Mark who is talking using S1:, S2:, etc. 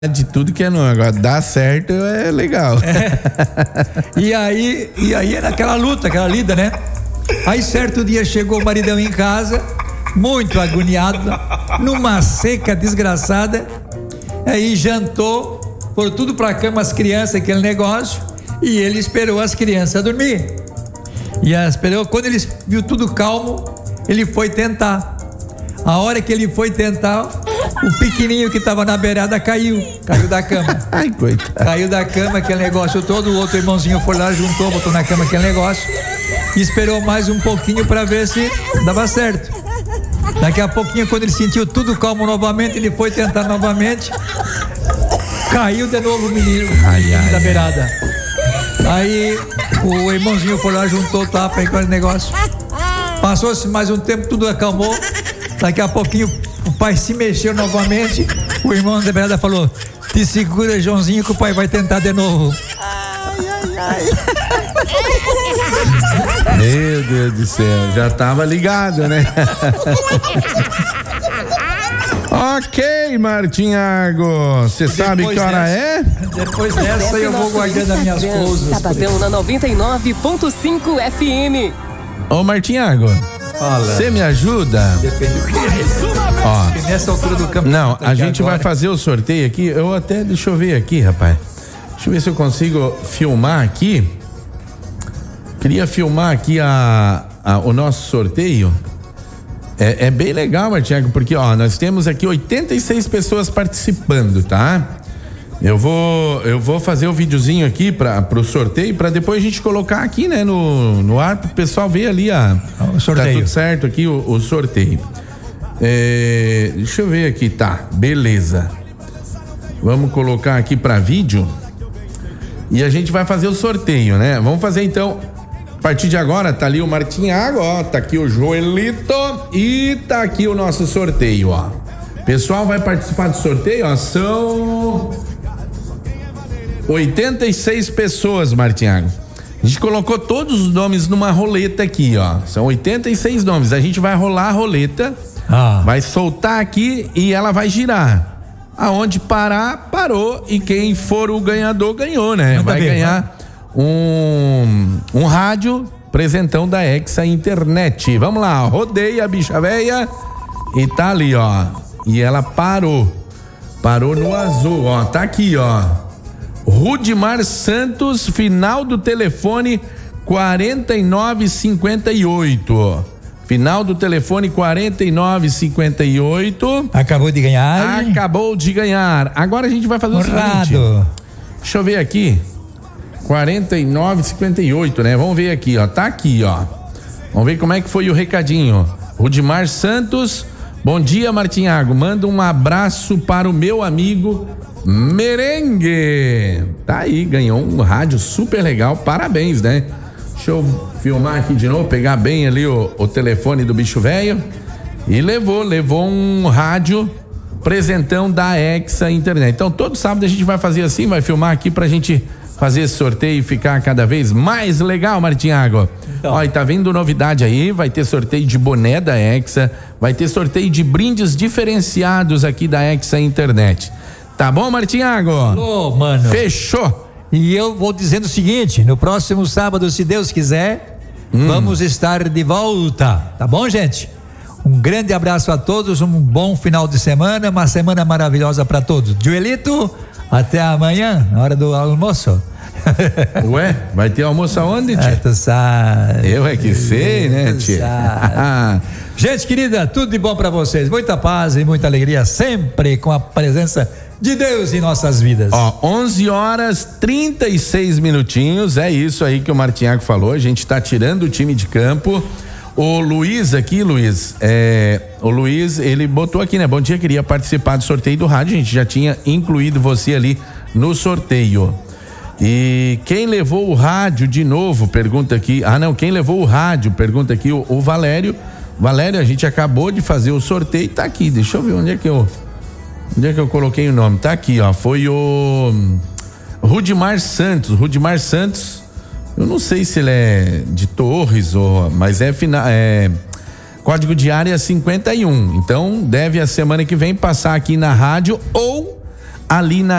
S1: de tudo que é não, agora dá certo é legal.
S2: E aí era aquela luta, aquela lida, né? Aí certo dia chegou o maridão em casa, muito agoniado, numa seca desgraçada, aí jantou, foram tudo pra cama as crianças, aquele negócio, e ele esperou as crianças dormir. E esperou, quando ele viu tudo calmo, ele foi tentar. A hora que ele foi tentar, o pequenininho que estava na beirada caiu da cama.
S1: Ai, coitado.
S2: Caiu da cama, aquele negócio todo, o outro irmãozinho foi lá, juntou, botou na cama aquele negócio e esperou mais um pouquinho para ver se dava certo. Daqui a pouquinho, quando ele sentiu tudo calmo novamente, ele foi tentar novamente, caiu de novo o menino da beirada. Aí o irmãozinho foi lá, juntou, tapa aí com o negócio. Passou-se mais um tempo, tudo acalmou. Daqui a pouquinho o pai se mexeu novamente. O irmão da beirada falou: te segura, Joãozinho, que o pai vai tentar de novo.
S1: Meu Deus do céu, já tava ligado, né? Ok, Martinhago, você sabe que hora é?
S2: Depois dessa eu vou guardando as minhas coisas.
S3: Sabadão na 99.5 FM.
S1: Ô, Martinhago, você me ajuda?
S2: Depende do que.
S1: Ó,
S2: Nessa altura do campo.
S1: não, a gente vai fazer o sorteio aqui. Deixa eu ver aqui, rapaz. Deixa eu ver se eu consigo filmar aqui. Queria filmar aqui o nosso sorteio. É bem legal, Martinhago, porque nós temos aqui 86 pessoas participando, tá? Eu vou fazer o videozinho aqui pro sorteio, pra depois a gente colocar aqui, né, no ar, pro pessoal ver ali
S2: o sorteio.
S1: Tá tudo certo aqui o sorteio. Deixa eu ver aqui, tá, beleza. Vamos colocar aqui pra vídeo e a gente vai fazer o sorteio, né? Vamos fazer então, a partir de agora, tá ali o Martinhago, tá aqui o Joelito e tá aqui o nosso sorteio, Pessoal vai participar do sorteio, são 86 pessoas, Martinhago. A gente colocou todos os nomes numa roleta aqui, São 86 nomes. A gente vai rolar a roleta, vai soltar aqui e ela vai girar. Aonde parar, parou. E quem for o ganhador, ganhou, né? Vai ganhar um rádio presentão da Hexa Internet. Vamos lá, rodeia a bicha véia e tá ali, E ela parou no azul, tá aqui, Rudimar Santos, final do telefone 4958. Final do telefone 4958.
S2: Acabou de ganhar.
S1: Agora a gente vai fazer o seguinte. Deixa eu ver aqui. 4958, né? Vamos ver aqui, tá aqui, Vamos ver como é que foi o recadinho. Rudimar Santos, bom dia, Martinhago. Manda um abraço para o meu amigo Merengue. Tá aí, ganhou um rádio super legal, parabéns, né? Deixa eu filmar aqui de novo, pegar bem ali o telefone do bicho velho. E levou um rádio presentão da Hexa Internet. Então todo sábado a gente vai fazer assim, vai filmar aqui pra gente fazer esse sorteio e ficar cada vez mais legal, Martinhago. Então. E tá vendo novidade aí, vai ter sorteio de boné da Hexa, vai ter sorteio de brindes diferenciados aqui da Hexa Internet. Tá bom, Martinhago?
S2: Alô, mano.
S1: Fechou.
S2: E eu vou dizendo o seguinte, no próximo sábado, se Deus quiser, vamos estar de volta, tá bom, gente? Um grande abraço a todos, um bom final de semana, uma semana maravilhosa para todos. Joelito, até amanhã, na hora do almoço.
S1: Ué, vai ter almoço aonde, tia?
S2: Tu sabe.
S1: Eu é que sei, né, tia?
S2: Gente querida, tudo de bom para vocês, muita paz e muita alegria, sempre com a presença de Deus em nossas vidas.
S1: 11h36, é isso aí que o Martinhago falou, a gente tá tirando o time de campo. O Luiz, ele botou aqui, né? Bom dia, queria participar do sorteio do rádio, a gente já tinha incluído você ali no sorteio. E quem levou o rádio de novo, pergunta aqui, quem levou o rádio, pergunta aqui o Valério. Valério, a gente acabou de fazer o sorteio, tá aqui, deixa eu ver onde é que eu coloquei o nome, tá aqui, foi o Rudimar Santos, eu não sei se ele é de Torres mas é código de área 51, então deve a semana que vem passar aqui na rádio ou ali na